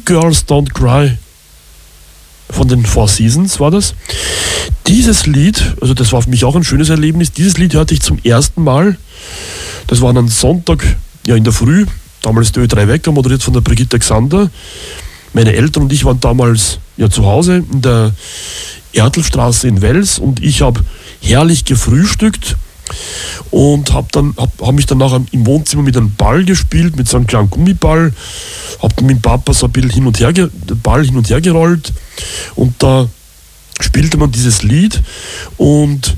Girls Don't Cry von den Four Seasons war das. Dieses Lied, also das war für mich auch ein schönes Erlebnis, dieses Lied hörte ich zum ersten Mal. Das war an Sonntag in der Früh, damals der Ö3 Wecker, moderiert von der Brigitte Xander. Meine Eltern und ich waren damals zu Hause in der Ertelstraße in Wels und ich habe herrlich gefrühstückt und hab mich dann nachher im Wohnzimmer mit einem Ball gespielt, mit so einem kleinen Gummiball, habe dann mit dem Papa so ein bisschen den Ball hin und her gerollt und da spielte man dieses Lied und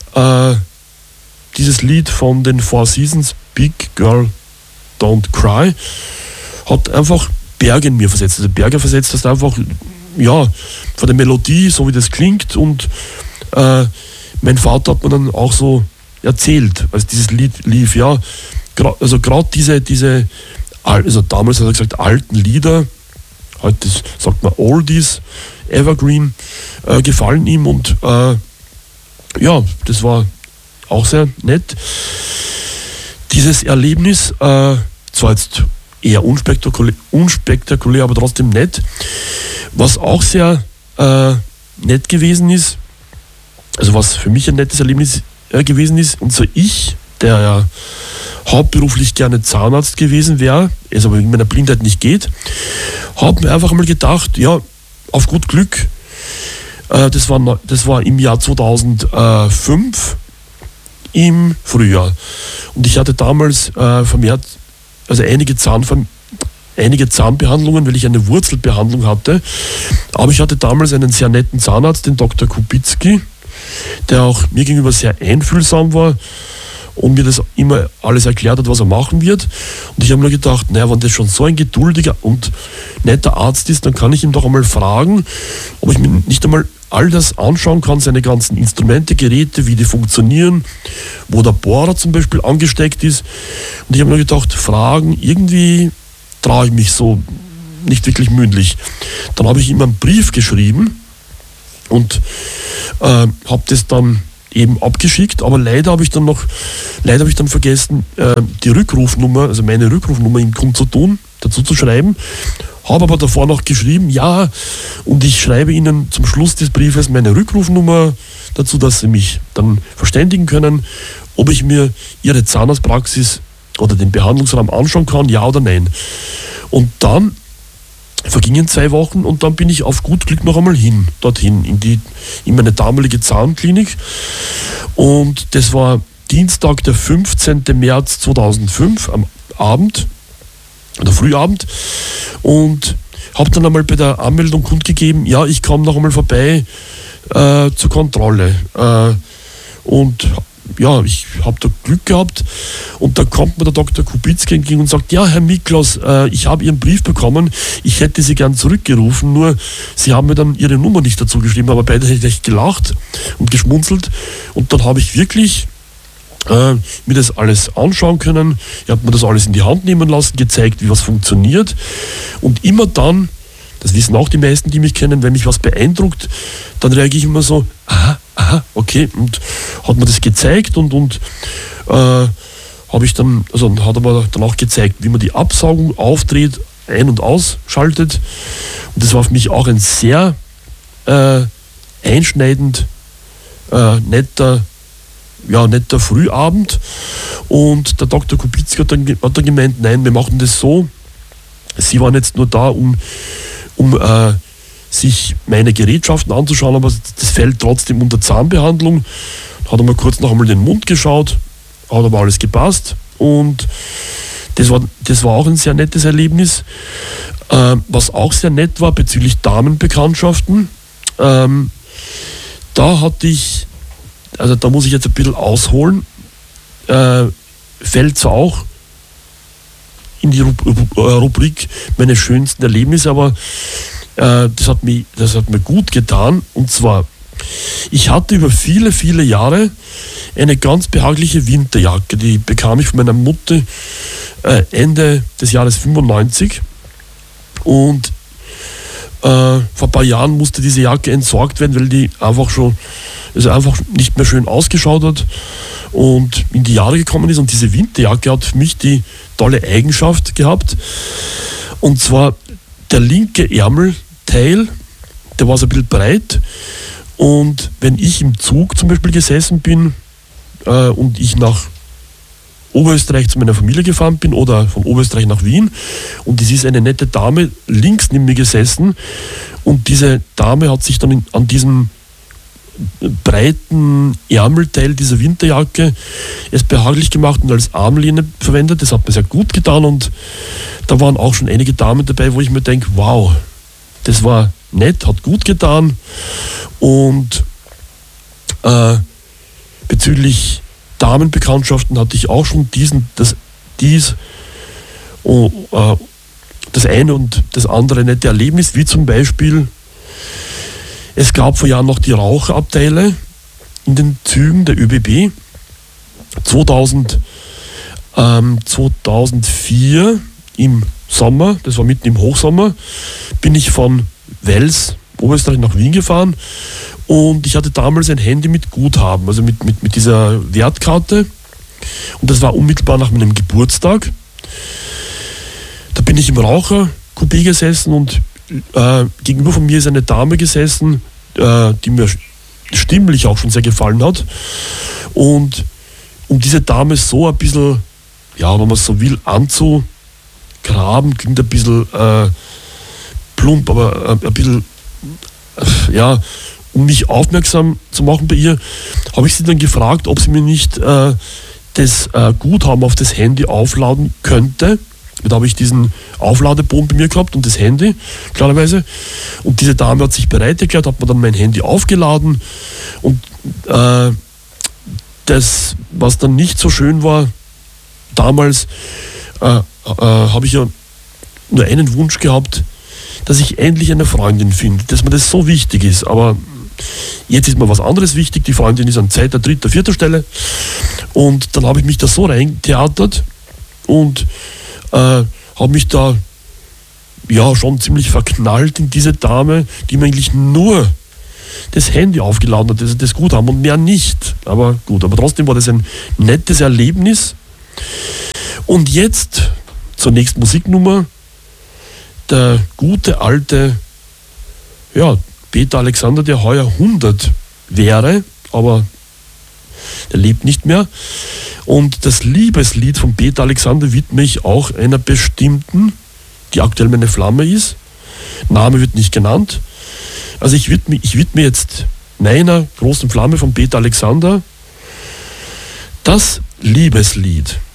dieses Lied von den Four Seasons, Big Girl Don't Cry, hat einfach Berge in mir versetzt. Also Berge versetzt, das einfach, von der Melodie, so wie das klingt und mein Vater hat mir dann auch so erzählt, als dieses Lied lief, also gerade diese, also damals hat er gesagt, alten Lieder, heute sagt man Oldies, Evergreen, gefallen ihm und das war auch sehr nett. Dieses Erlebnis, zwar jetzt eher unspektakulär, aber trotzdem nett. Was auch sehr nett gewesen ist, also was für mich ein nettes Erlebnis gewesen ist, und so ich, der ja hauptberuflich gerne Zahnarzt gewesen wäre, es aber in meiner Blindheit nicht geht, habe mir einfach mal gedacht, auf gut Glück, das war im Jahr 2005 im Frühjahr. Und ich hatte damals vermehrt, also einige Zahnbehandlungen, weil ich eine Wurzelbehandlung hatte. Aber ich hatte damals einen sehr netten Zahnarzt, den Dr. Kubicki, der auch mir gegenüber sehr einfühlsam war und mir das immer alles erklärt hat, was er machen wird. Und ich habe mir gedacht, wenn das schon so ein geduldiger und netter Arzt ist, dann kann ich ihn doch einmal fragen, ob ich mir nicht einmal all das anschauen kann, seine ganzen Instrumente, Geräte, wie die funktionieren, wo der Bohrer zum Beispiel angesteckt ist. Und ich habe mir gedacht, fragen, irgendwie traue ich mich so nicht wirklich mündlich. Dann habe ich ihm einen Brief geschrieben und habe das dann eben abgeschickt, aber leider habe ich dann vergessen, die Rückrufnummer, also meine Rückrufnummer ihm kundzutun, dazu zu schreiben. Habe aber davor noch geschrieben, und ich schreibe Ihnen zum Schluss des Briefes meine Rückrufnummer dazu, dass Sie mich dann verständigen können, ob ich mir Ihre Zahnarztpraxis oder den Behandlungsraum anschauen kann, ja oder nein. Und dann vergingen 2 Wochen und dann bin ich auf gut Glück noch einmal dorthin, in meine damalige Zahnklinik. Und das war Dienstag, der 15. März 2005 am Abend, oder Frühabend, und habe dann einmal bei der Anmeldung kundgegeben, ich komme noch einmal vorbei zur Kontrolle. Ich habe da Glück gehabt und da kommt mir der Dr. Kubicki entgegen und sagt, Herr Miklaus, ich habe Ihren Brief bekommen, ich hätte Sie gern zurückgerufen, nur Sie haben mir dann Ihre Nummer nicht dazu geschrieben, aber beide hätte ich gelacht und geschmunzelt und dann habe ich wirklich mir das alles anschauen können. Ich habe mir das alles in die Hand nehmen lassen, gezeigt, wie was funktioniert. Und immer dann, das wissen auch die meisten, die mich kennen, wenn mich was beeindruckt, dann reagiere ich immer so, okay, und hat mir das gezeigt und habe ich dann, also hat aber dann auch gezeigt, wie man die Absaugung aufdreht, ein- und ausschaltet. Und das war für mich auch ein sehr einschneidend netter Frühabend und der Dr. Kubicki hat dann gemeint, nein, wir machen das so, Sie waren jetzt nur da, um sich meine Gerätschaften anzuschauen, aber das fällt trotzdem unter Zahnbehandlung. Hat er mal kurz noch einmal in den Mund geschaut, hat aber alles gepasst und das war auch ein sehr nettes Erlebnis. Was auch sehr nett war bezüglich Damenbekanntschaften, da muss ich jetzt ein bisschen ausholen, fällt zwar auch in die Rubrik meine schönsten Erlebnisse, aber das hat mir gut getan. Und zwar, ich hatte über viele, viele Jahre eine ganz behagliche Winterjacke, die bekam ich von meiner Mutter Ende des Jahres 95 und vor ein paar Jahren musste diese Jacke entsorgt werden, weil die einfach nicht mehr schön ausgeschaut hat und in die Jahre gekommen ist. Und diese Winterjacke hat für mich die tolle Eigenschaft gehabt. Und zwar, der linke Ärmelteil, der war so ein bisschen breit, und wenn ich im Zug zum Beispiel gesessen bin und ich nach Oberösterreich zu meiner Familie gefahren bin oder von Oberösterreich nach Wien, und es ist eine nette Dame links neben mir gesessen, und diese Dame hat sich dann an diesem breiten Ärmelteil dieser Winterjacke es behaglich gemacht und als Armlehne verwendet. Das hat mir sehr gut getan, und da waren auch schon einige Damen dabei, wo ich mir denke, wow, das war nett, hat gut getan. Und bezüglich Damenbekanntschaften hatte ich auch schon das eine und das andere nette Erlebnis, wie zum Beispiel, es gab vor Jahren noch die Raucherabteile in den Zügen der ÖBB. 2004 im Sommer, das war mitten im Hochsommer, bin ich von Wels, Oberösterreich, nach Wien gefahren, und ich hatte damals ein Handy mit Guthaben, also mit dieser Wertkarte, und das war unmittelbar nach meinem Geburtstag. Da bin ich im Rauchercoupé gesessen, und gegenüber von mir ist eine Dame gesessen, die mir stimmlich auch schon sehr gefallen hat, und um diese Dame so ein bisschen, ja, wenn man es so will, anzugraben, klingt ein bisschen plump, aber ein bisschen, ja, um mich aufmerksam zu machen bei ihr, habe ich sie dann gefragt, ob sie mir nicht das Guthaben auf das Handy aufladen könnte. Da habe ich diesen Aufladebogen bei mir gehabt und das Handy, klarerweise. Und diese Dame hat sich bereit erklärt, hat mir dann mein Handy aufgeladen. Und das, was dann nicht so schön war, damals habe ich ja nur einen Wunsch gehabt, dass ich endlich eine Freundin finde, dass mir das so wichtig ist. Aber jetzt ist mir was anderes wichtig. Die Freundin ist an zweiter, dritter, vierter Stelle. Und dann habe ich mich da so reintheatert und habe mich da ja schon ziemlich verknallt in diese Dame, die mir eigentlich nur das Handy aufgeladen hat, das Guthaben und mehr nicht. Aber gut, aber trotzdem war das ein nettes Erlebnis. Und jetzt zur nächsten Musiknummer. Der gute alte, ja, Peter Alexander, der heuer 100 wäre, aber der lebt nicht mehr. Und das Liebeslied von Peter Alexander widme ich auch einer bestimmten, die aktuell meine Flamme ist. Name wird nicht genannt. Also ich widme jetzt meiner großen Flamme von Peter Alexander das Liebeslied.